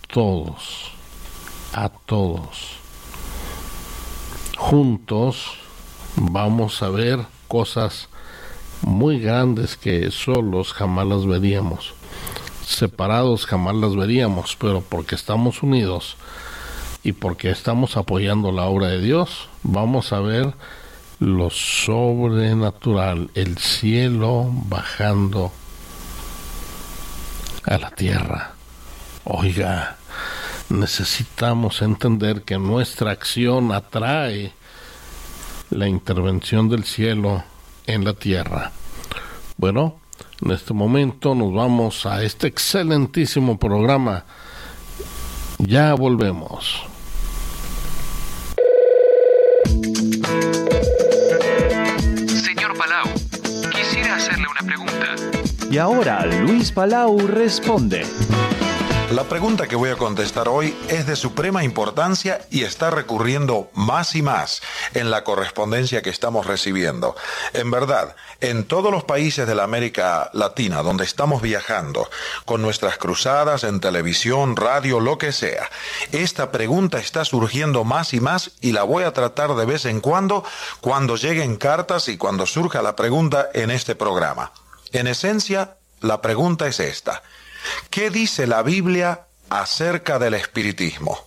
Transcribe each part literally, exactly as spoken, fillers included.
todos, a todos. Juntos vamos a ver cosas muy grandes que solos jamás las veríamos. Separados jamás las veríamos, pero porque estamos unidos y porque estamos apoyando la obra de Dios, vamos a ver lo sobrenatural, el cielo bajando a la tierra. Oiga, necesitamos entender que nuestra acción atrae la intervención del cielo en la tierra. Bueno, en este momento nos vamos a este excelentísimo programa. Ya volvemos. Señor Palau, quisiera hacerle una pregunta. Y ahora Luis Palau responde. La pregunta que voy a contestar hoy es de suprema importancia y está recurriendo más y más en la correspondencia que estamos recibiendo. En verdad, en todos los países de la América Latina donde estamos viajando, con nuestras cruzadas en televisión, radio, lo que sea, esta pregunta está surgiendo más y más y la voy a tratar de vez en cuando, cuando lleguen cartas y cuando surja la pregunta en este programa. En esencia, la pregunta es esta. ¿Qué dice la Biblia acerca del espiritismo?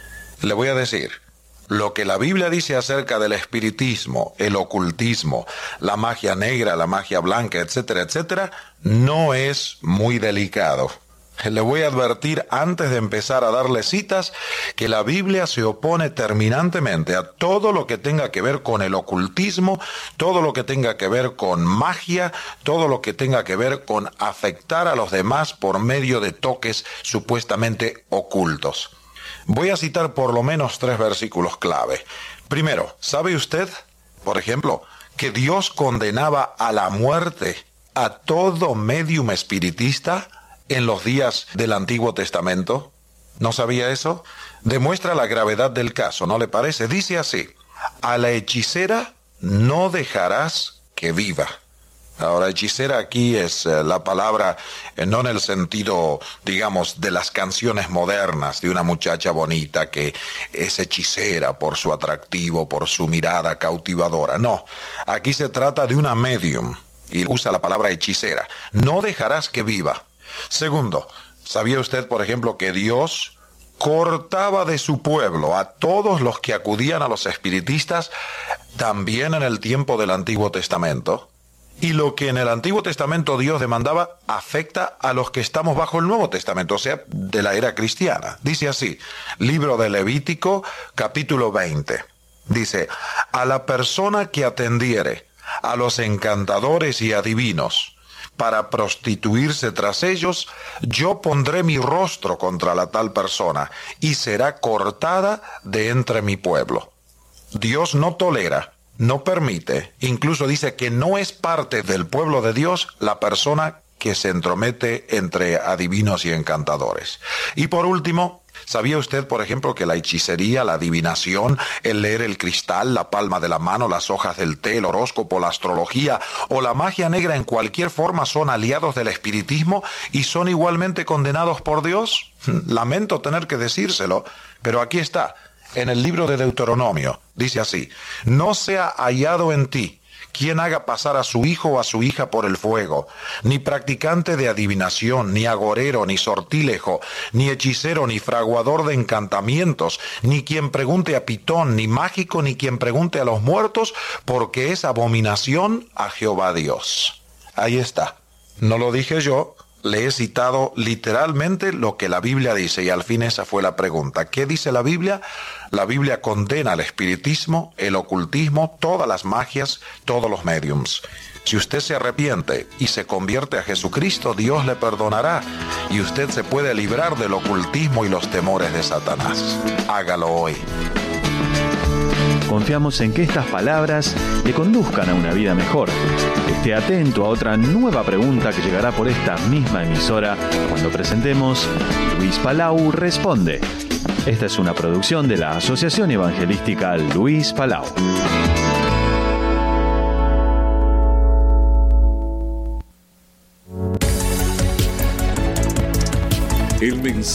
Le voy a decir, lo que la Biblia dice acerca del espiritismo, el ocultismo, la magia negra, la magia blanca, etcétera, etcétera, no es muy delicado. Le voy a advertir antes de empezar a darle citas que la Biblia se opone terminantemente a todo lo que tenga que ver con el ocultismo, todo lo que tenga que ver con magia, todo lo que tenga que ver con afectar a los demás por medio de toques supuestamente ocultos. Voy a citar por lo menos tres versículos clave. Primero, ¿sabe usted, por ejemplo, que Dios condenaba a la muerte a todo médium espiritista en los días del Antiguo Testamento? ¿No sabía eso? Demuestra la gravedad del caso, ¿no le parece? Dice así, a la hechicera no dejarás que viva. Ahora, hechicera aquí es eh, la palabra, eh, no en el sentido, digamos, de las canciones modernas, de una muchacha bonita que es hechicera por su atractivo, por su mirada cautivadora. No, aquí se trata de una medium, y usa la palabra hechicera. No dejarás que viva. Segundo, ¿sabía usted, por ejemplo, que Dios cortaba de su pueblo a todos los que acudían a los espiritistas también en el tiempo del Antiguo Testamento? Y lo que en el Antiguo Testamento Dios demandaba afecta a los que estamos bajo el Nuevo Testamento, o sea, de la era cristiana. Dice así, libro de Levítico, capítulo veinte. Dice, a la persona que atendiere a los encantadores y adivinos para prostituirse tras ellos, yo pondré mi rostro contra la tal persona y será cortada de entre mi pueblo. Dios no tolera, no permite, incluso dice que no es parte del pueblo de Dios la persona que se entromete entre adivinos y encantadores. Y por último, ¿sabía usted, por ejemplo, que la hechicería, la adivinación, el leer el cristal, la palma de la mano, las hojas del té, el horóscopo, la astrología o la magia negra en cualquier forma son aliados del espiritismo y son igualmente condenados por Dios? Lamento tener que decírselo, pero aquí está, en el libro de Deuteronomio, dice así, no sea hallado en ti quien haga pasar a su hijo o a su hija por el fuego, ni practicante de adivinación, ni agorero, ni sortílejo, ni hechicero, ni fraguador de encantamientos, ni quien pregunte a Pitón, ni mágico, ni quien pregunte a los muertos, porque es abominación a Jehová Dios. Ahí está. No lo dije yo, le he citado literalmente lo que la Biblia dice, y al fin esa fue la pregunta. ¿Qué dice la Biblia? La Biblia condena el espiritismo, el ocultismo, todas las magias, todos los médiums. Si usted se arrepiente y se convierte a Jesucristo, Dios le perdonará y usted se puede librar del ocultismo y los temores de Satanás. Hágalo hoy. Confiamos en que estas palabras le conduzcan a una vida mejor. Esté atento a otra nueva pregunta que llegará por esta misma emisora cuando presentemos Luis Palau Responde. Esta es una producción de la Asociación Evangelística Luis Palau. El mensaje